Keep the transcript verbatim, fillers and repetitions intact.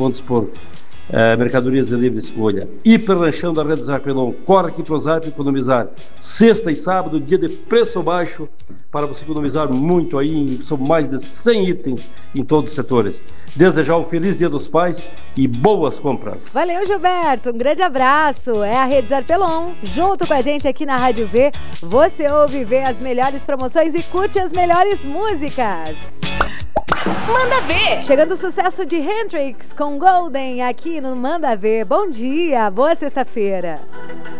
descontos por uh, mercadorias de livre escolha. Hiper Lanchão da Rede Zapelon. Corre aqui para o Zap economizar. Sexta e sábado, dia de preço baixo, para você economizar muito aí. São mais de cem itens em todos os setores. Desejar um feliz Dia dos Pais e boas compras. Valeu, Gilberto. Um grande abraço. É a Rede Zarpelon. Junto com a gente aqui na Rádio V, você ouve e vê as melhores promoções e curte as melhores músicas. Manda Ver! Chegando o sucesso de Hendrix com Golden aqui no Manda Ver. Bom dia, boa sexta-feira.